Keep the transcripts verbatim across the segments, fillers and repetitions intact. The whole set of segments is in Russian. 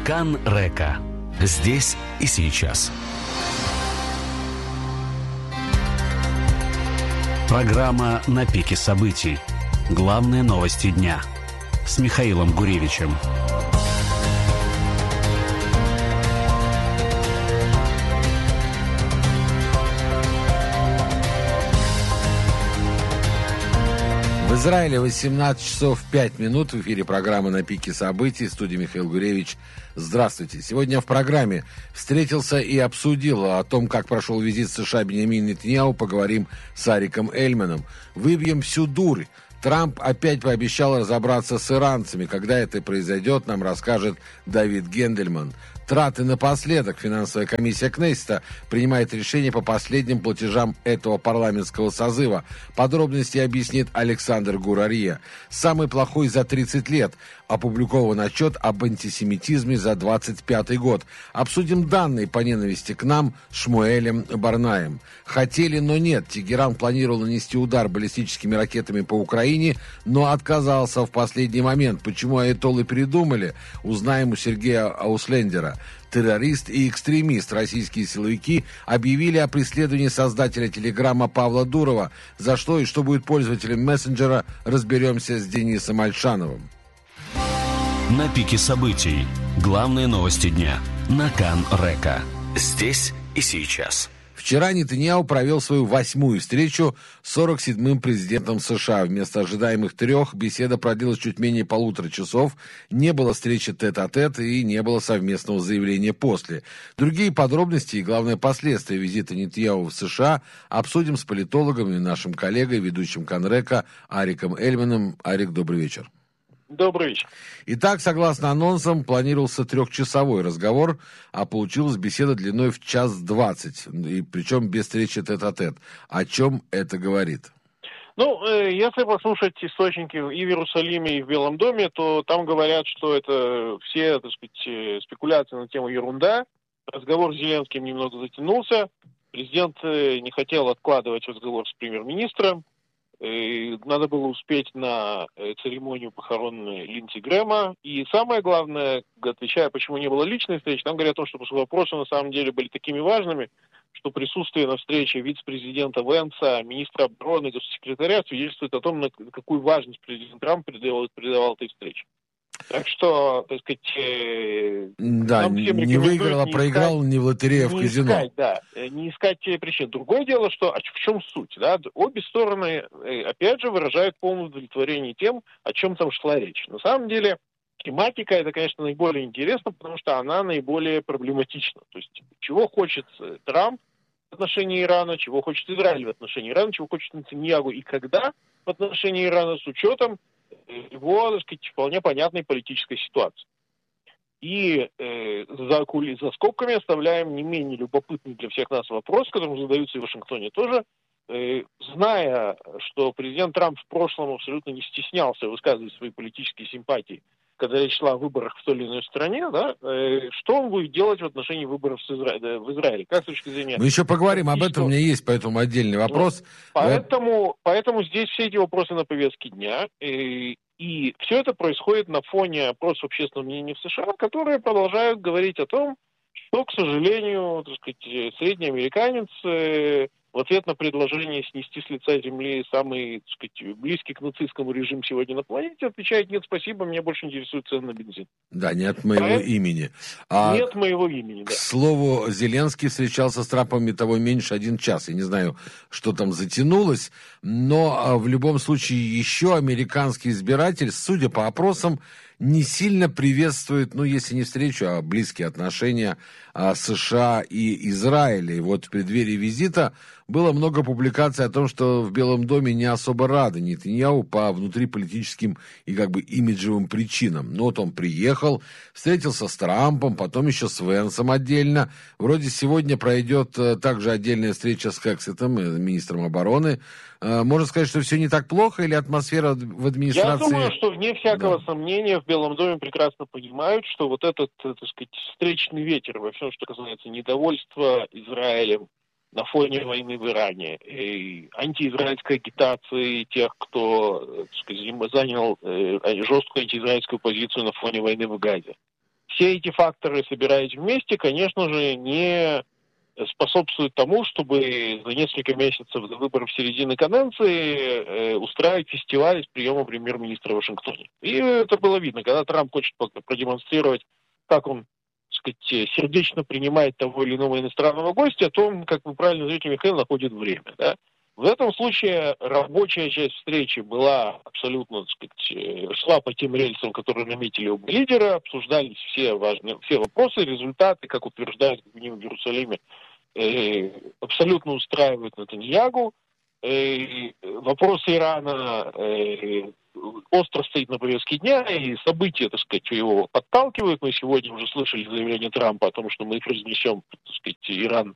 Накан Река. Здесь и сейчас. Программа «На пике событий». Главные новости дня. С Михаилом Гуревичем. В Израиле восемнадцать часов пять минут. В эфире программа «На пике событий». В студии Михаил Гуревич. Здравствуйте. Сегодня в программе встретился и обсудил о том, как прошел визит США Биньямина Нетаньяху. Поговорим с Ариком Эльманом. Выбьем всю дурь. Трамп опять пообещал разобраться с иранцами. Когда это произойдет, нам расскажет Давид Гендельман. Траты напоследок. Финансовая комиссия Кнессета принимает решение по последним платежам этого парламентского созыва. Подробности объяснит Александр Гурарье. Самый плохой за тридцать лет. Опубликован отчет об антисемитизме за двадцать пятый год. Обсудим данные по ненависти к нам с Шмуэлем Барнаем. Хотели, но нет. Тегеран планировал нанести удар баллистическими ракетами по Украине, но отказался в последний момент. Почему аятоллы передумали, узнаем у Сергея Ауслендера. Террорист и экстремист. Российские силовики объявили о преследовании создателя телеграмма Павла Дурова. За что и что будет пользователем мессенджера, разберемся с Денисом Альшановым. На пике событий. Главные новости дня. Накан Река. Здесь и сейчас. Вчера Нетаньяху провел свою восьмую встречу с сорок седьмым президентом США. Вместо ожидаемых трех беседа продлилась чуть менее полутора часов. Не было встречи тет-а-тет и не было совместного заявления после. Другие подробности и, главное, последствия визита Нетаньяху в США обсудим с политологом и нашим коллегой, ведущим Канрека Ариком Эльманом. Арик, добрый вечер. Добрый вечер. Итак, согласно анонсам, планировался трехчасовой разговор, а получилась беседа длиной в час двадцать, и причем без встречи тет-а-тет. О чем это говорит? Ну, э, если послушать источники и в Иерусалиме, и в Белом доме, то там говорят, что это все, так сказать, спекуляции на тему ерунда. Разговор с Зеленским немного затянулся. Президент не хотел откладывать разговор с премьер-министром. Надо было успеть на церемонию похорон Линдси Грэма. И самое главное, отвечая, почему не было личной встречи, там говорят о том, что вопросы на самом деле были такими важными, что присутствие на встрече вице-президента Венса, министра обороны, госсекретаря свидетельствует о том, на какую важность президент Трамп придавал, придавал этой встрече. Так что, так сказать, э, да, не выиграл, а проиграл не в лотерею, а в казино. Искать, да, не искать причин. Другое дело, что а в чем суть? Да? Обе стороны, опять же, выражают полное удовлетворение тем, о чем там шла речь. На самом деле, тематика это, конечно, наиболее интересна, потому что она наиболее проблематична. То есть, чего хочет Трамп в отношении Ирана, чего хочет Израиль в отношении Ирана, чего хочет Нетаньяху и когда в отношении Ирана, с учетом его, так сказать, вполне понятной политической ситуации. И э, за, кули, за скобками оставляем не менее любопытный для всех нас вопрос, который задаются и в Вашингтоне тоже. Э, зная, что президент Трамп в прошлом абсолютно не стеснялся высказывать свои политические симпатии, когда речь шла о выборах в той или иной стране, да, э, что он будет делать в отношении выборов с Изра... в Израиле? Как с точки зрения... Мы еще поговорим об этом, у меня есть поэтому отдельный вопрос. Ну, поэтому, поэтому здесь все эти вопросы на повестке дня. Э, и все это происходит на фоне опросов общественного мнения в США, которые продолжают говорить о том, что, к сожалению, так сказать, средний американец э, в ответ на предложение снести с лица земли самый, так сказать, близкий к нацистскому режиму сегодня на планете, отвечает: нет, спасибо, меня больше интересует цены на бензин. Да, нет моего Правильно? имени. А, нет моего имени, да. К слову, Зеленский встречался с Трампом и того меньше один час. Я не знаю, что там затянулось, но в любом случае еще американский избиратель, судя по опросам, не сильно приветствует, ну, если не встречу, а близкие отношения а, США и Израиля. И вот в преддверии визита было много публикаций о том, что в Белом доме не особо рады Нетаньяху по внутриполитическим и как бы имиджевым причинам. Ну, вот он приехал, встретился с Трампом, потом еще с Венсом отдельно. Вроде сегодня пройдет а, также отдельная встреча с Хексетом, министром обороны. А, можно сказать, что все не так плохо, или атмосфера в администрации... Я думаю, что вне всякого да. сомнения в Белом доме прекрасно понимают, что вот этот, так сказать, встречный ветер во всем, что касается недовольства Израилем на фоне войны в Иране, и антиизраильской агитации тех, кто, так сказать, занял э, жесткую антиизраильскую позицию на фоне войны в Газе, все эти факторы, собираясь вместе, конечно же, не способствуют тому, чтобы за несколько месяцев до выборов середины каденции э, устраивать фестиваль с приемом премьер-министра в Вашингтоне. И это было видно, когда Трамп хочет продемонстрировать, как он, так сказать, сердечно принимает того или иного иностранного гостя, то он, как вы правильно говорите, Михаил, находит время. Да? В этом случае рабочая часть встречи была абсолютно, так сказать, шла по тем рельсам, которые наметили оба лидера, обсуждались все важные, все вопросы, результаты, как утверждают в Иерусалиме, э, абсолютно устраивают Нетаньягу. Э, вопросы Ирана э, остро стоит на повестке дня, и события, так сказать, его подталкивают. Мы сегодня уже слышали заявление Трампа о том, что мы их разнесем, так сказать, Иран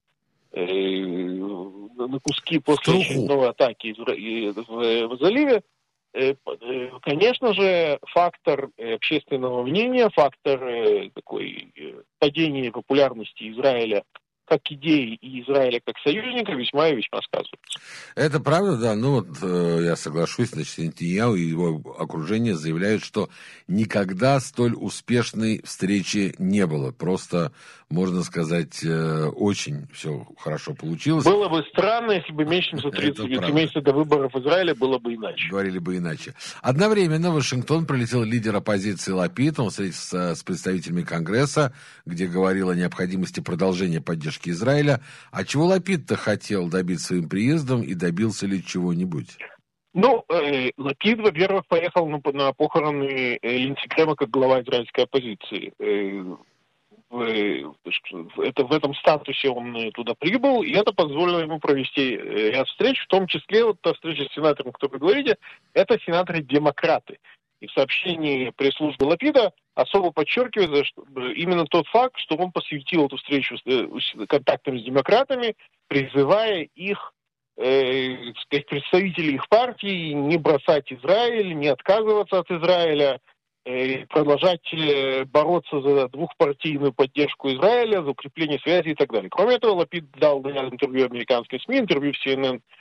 на куски после очередной атаки в, в заливе. Конечно же, фактор общественного мнения, фактор такой падения популярности Израиля как идеи и Израиля как союзника весьма и весьма сказывается. Это правда, да. Ну вот э, я соглашусь, значит, Нетаньяху и его окружение заявляют, что никогда столь успешной встречи не было. Просто, можно сказать, э, очень все хорошо получилось. Было бы странно, если бы меньше, чем за тридцать месяцев до выборов в Израиле было бы иначе. Говорили бы иначе. Одновременно в Вашингтон прилетел лидер оппозиции Лапид. Он встретился с представителями Конгресса, где говорил о необходимости продолжения поддержки Израиля. А чего Лапид-то хотел добиться своим приездом и добился ли чего-нибудь? Ну, э, Лапид, во-первых, поехал на, на похороны э, Линдси Грэма как глава израильской оппозиции. Э, в, в, это, в этом статусе он туда прибыл, и это позволило ему провести ряд встреч, в том числе вот та встреча с сенатором, о которой вы говорите, это сенаторы-демократы. И в сообщении пресс-службы Лапида особо подчеркивается что именно тот факт, что он посвятил эту встречу с, с контактами с демократами, призывая их, э, сказать, представителей их партии не бросать Израиль, не отказываться от Израиля, э, продолжать э, бороться за двухпартийную поддержку Израиля, за укрепление связи и так далее. Кроме этого, Лапид дал интервью американским СМИ, интервью в си эн эн,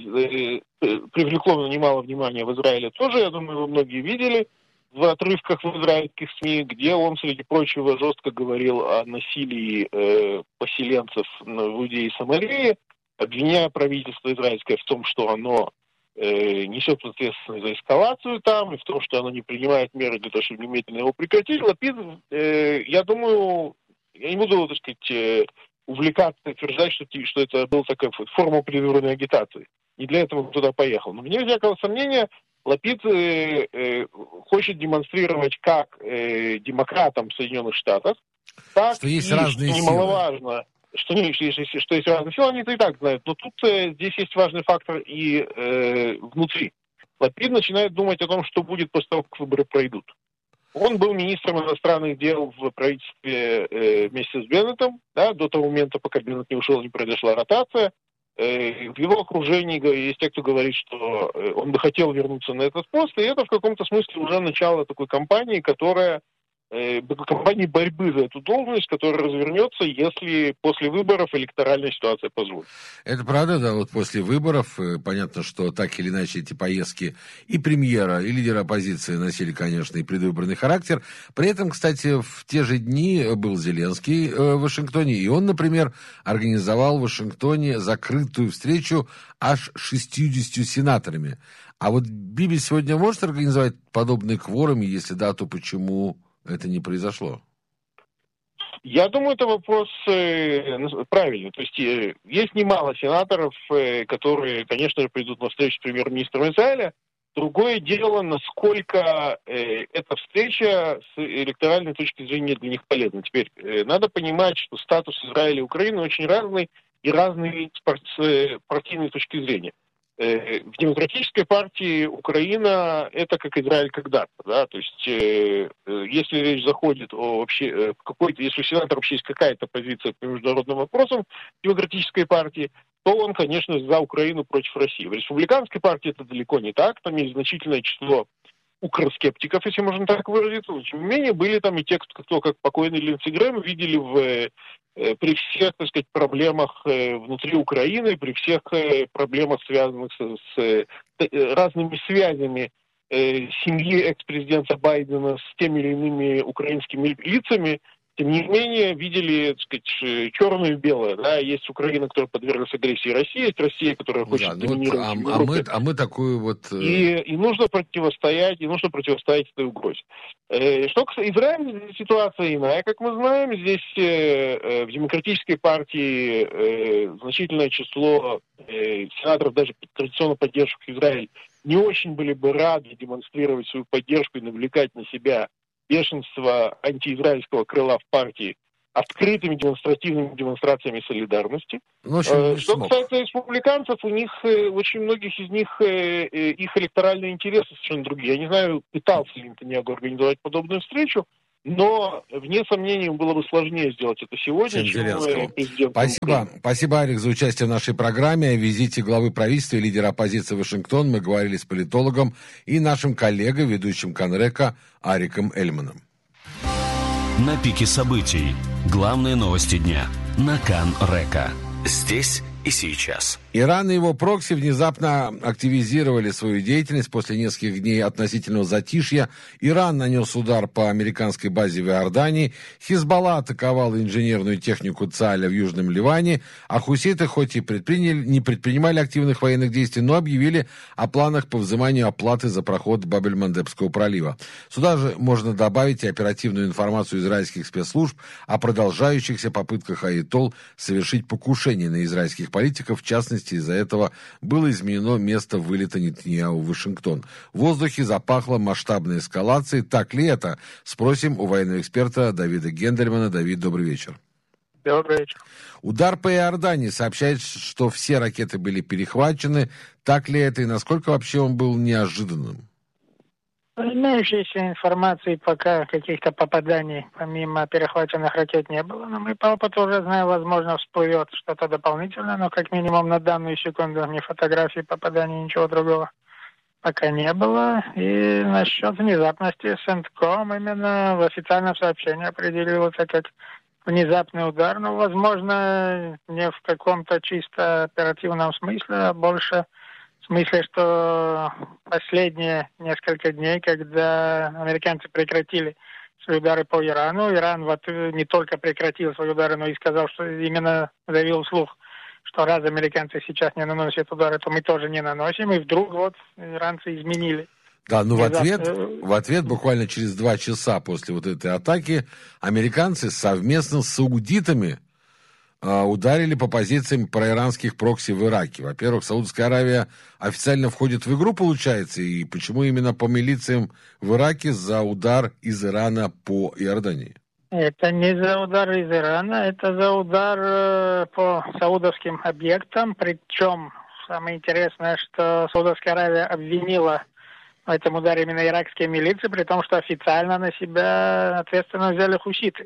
привлекло немало внимания в Израиле тоже, я думаю, вы многие видели в отрывках в израильских СМИ, где он, среди прочего, жестко говорил о насилии э, поселенцев в Иудее и Самарии, обвиняя правительство израильское в том, что оно э, несет ответственность за эскалацию там, и в том, что оно не принимает меры для того, чтобы немедленно его прекратить. Лапид, э, я думаю, я не буду, так сказать, э, увлекаться и утверждать, что, что это была такая форма предвыборной агитации. Не для этого он туда поехал. Но вне всякого сомнения, Лапид э, э, хочет демонстрировать как э, демократам в Соединенных Штатах, так что есть и, разные что немаловажно, что, не, что, что, что есть разные силы, они это и так знают. Но тут э, здесь есть важный фактор и э, внутри. Лапид начинает думать о том, что будет после того, как выборы пройдут. Он был министром иностранных дел в правительстве э, вместе с Беннетом, да, до того момента, пока Беннет не ушел, не произошла ротация. Э, в его окружении есть те, кто говорит, что он бы хотел вернуться на этот пост, и это в каком-то смысле уже начало такой кампании, которая э, кампании борьбы за эту должность, которая развернется, если после выборов электоральная ситуация позволит. Это правда, да, вот после выборов, э, понятно, что так или иначе эти поездки и премьера, и лидера оппозиции носили, конечно, и предвыборный характер. При этом, кстати, в те же дни был Зеленский э, в Вашингтоне, и он, например, организовал в Вашингтоне закрытую встречу аж шестьюдесятью сенаторами. А вот Биби сегодня может организовать подобный кворум, и если да, то почему это не произошло? Я думаю, это вопрос э, правильный. То есть э, есть немало сенаторов, э, которые, конечно же, придут на встречу с премьер-министром Израиля. Другое дело, насколько э, эта встреча с электоральной точки зрения для них полезна. Теперь э, надо понимать, что статус Израиля и Украины очень разный и разный с партийной точки зрения. В Демократической партии Украина это как Израиль когда-то, да, то есть э, если речь заходит о вообще э, какой-то, если у сенатора вообще есть какая-то позиция по международным вопросам Демократической партии, то он, конечно, за Украину против России. В Республиканской партии это далеко не так, там есть значительное число укроскептиков, если можно так выразиться, но тем не менее были там и те, кто, как покойный Линдси Грэм, видели в при всех, так сказать, проблемах внутри Украины, при всех проблемах, связанных с, с разными связями семьи экс-президента Байдена с теми или иными украинскими лицами, тем не менее, видели, так сказать, черное и белое. Да? Есть Украина, которая подверглась агрессии России, есть Россия, которая Ну хочет да, ну вот, доминировать а, в а мы, Европе. а мы такую вот... э, И, и нужно противостоять, и нужно противостоять этой угрозе. Э, Что касается Израиля, ситуация иная, как мы знаем. Здесь э, э, в демократической партии э, значительное число э, сенаторов, даже традиционно поддерживающих Израиль, не очень были бы рады демонстрировать свою поддержку и навлекать на себя бешенство антиизраильского крыла в партии открытыми демонстративными демонстрациями солидарности. Ну, в общем, Э, не Что смог. касается республиканцев, у них, э, очень многих из них, э, э, их электоральные интересы совершенно другие. Я не знаю, пытался ли Нетаньяху организовать подобную встречу, но, вне сомнений, ему было бы сложнее сделать это сегодня, Чем чем э, Зеленскому. президенту Спасибо. Украины. Спасибо, Арик, за участие в нашей программе. О визите главы правительства и лидера оппозиции в Вашингтон мы говорили с политологом и нашим коллегой, ведущим Конрека Ариком Эльманом. На пике событий. Главные новости дня. На Конрека. Здесь и сейчас. Иран и его прокси внезапно активизировали свою деятельность после нескольких дней относительного затишья. Иран нанес удар по американской базе в Иордании. Хизбалла атаковала инженерную технику ЦАля в Южном Ливане. А хуситы хоть и предприняли, не предпринимали активных военных действий, но объявили о планах по взиманию оплаты за проход Бабель-Мандебского пролива. Сюда же можно добавить и оперативную информацию израильских спецслужб о продолжающихся попытках аятолл совершить покушение на израильских политиков. В частности, из-за этого было изменено место вылета Нетаньяху в Вашингтон. В воздухе запахло масштабной эскалацией. Так ли это? Спросим у военного эксперта Давида Гендельмана. Давид, добрый вечер. Добрый вечер. Удар по Иордании сообщает, что все ракеты были перехвачены. Так ли это и насколько вообще он был неожиданным? Имеющейся информации пока каких-то попаданий помимо перехваченных ракет не было, но мы по опыту уже знаем, возможно, всплывет что-то дополнительное, но как минимум на данную секунду ни фотографий попаданий, ничего другого пока не было. И насчет внезапности Сентком именно в официальном сообщении определился как внезапный удар, но, возможно, не в каком-то чисто оперативном смысле, а больше в смысле, что последние несколько дней, когда американцы прекратили свои удары по Ирану, Иран вот не только прекратил свои удары, но и сказал, что именно заявил вслух, что раз американцы сейчас не наносят удары, то мы тоже не наносим. И вдруг вот иранцы изменили. Да, ну в ответ, Внезапно. в ответ буквально через два часа после вот этой атаки американцы совместно с саудитами а, ударили по позициям проиранских прокси в Ираке. Во-первых, Саудовская Аравия официально входит в игру, получается, и почему именно по милициям в Ираке за удар из Ирана по Иордании? Это не за удар из Ирана, это за удар э, по саудовским объектам. Причем самое интересное, что Саудовская Аравия обвинила в этом ударе именно иракские милиции, при том, что официально на себя ответственность взяли хуситы.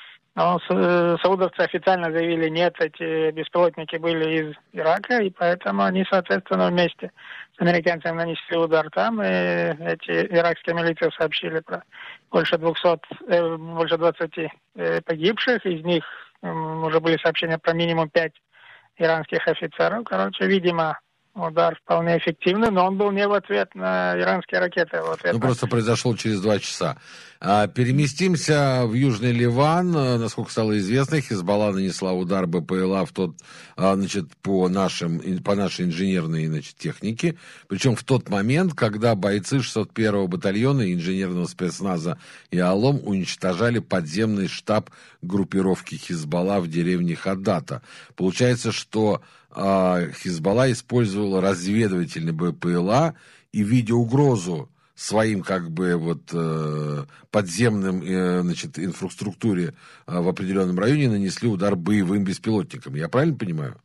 Но саудовцы официально заявили, нет, эти беспилотники были из Ирака, и поэтому они, соответственно, вместе с американцами нанесли удар там, и эти иракские милиции сообщили про больше двухсот, э, больше двадцати э, погибших, из них э, уже были сообщения про минимум пять иранских офицеров. Короче, видимо, удар вполне эффективный, но он был не в ответ на иранские ракеты. В ответ Ну, на... просто произошел через два часа. А, переместимся в Южный Ливан. А, насколько стало известно, Хизбалла нанесла удар БПЛА в тот, а, значит, по, нашим, по нашей инженерной, значит, технике. Причем в тот момент, когда бойцы шестьсот первого батальона инженерного спецназа Яалом уничтожали подземный штаб группировки Хизбалла в деревне Хадата. Получается, что Хизбалла использовала разведывательный БПЛА и, видя угрозу своим как бы вот подземным, значит, инфраструктуре в определенном районе, нанесли удар боевым беспилотником. Я правильно понимаю?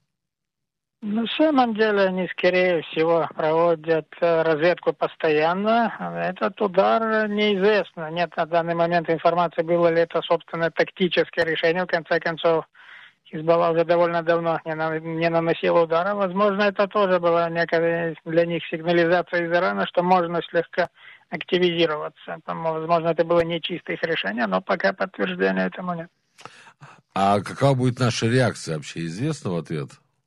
На самом деле они, скорее всего, проводят разведку постоянно. Этот удар неизвестно. Нет на данный момент информации, было ли это, собственно, тактическое решение. В конце концов, Хизбалла уже довольно давно не, на, не наносила удара. Возможно, это тоже была некая для них сигнализация из Ирана, что можно слегка активизироваться. Возможно, это было не чистое их решение, но пока подтверждения этому нет. А какова будет наша реакция вообще? Известно в ответ?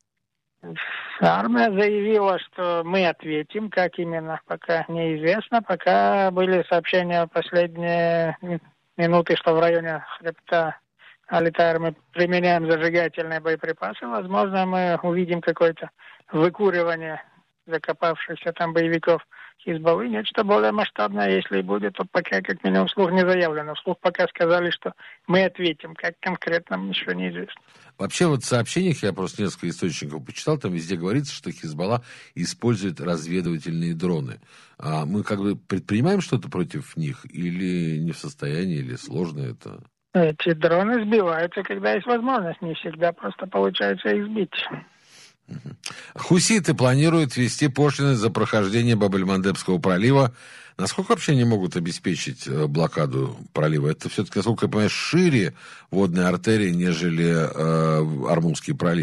Армия заявила, что мы ответим, как именно, пока неизвестно. Пока были сообщения в последние минуты, что в районе хребта Алитар мы применяем зажигательные боеприпасы, возможно, мы увидим какое-то выкуривание закопавшихся там боевиков Хизбаллы. Нечто более масштабное, если и будет, то пока как минимум вслух не заявлено. Вслух пока сказали, что мы ответим. Как конкретно, еще неизвестно. Вообще вот в сообщениях, я просто несколько источников почитал, там везде говорится, что Хизбалла использует разведывательные дроны. А мы как бы предпринимаем что-то против них или не в состоянии, или сложно это? Эти дроны сбиваются, когда есть возможность. Не всегда просто получается их сбить. Хуситы планируют ввести пошлины за прохождение Баб-эль-Мандебского пролива. Насколько вообще они могут обеспечить блокаду пролива? Это все-таки, насколько я понимаю, шире водная артерия, нежели э, Ормузский пролив.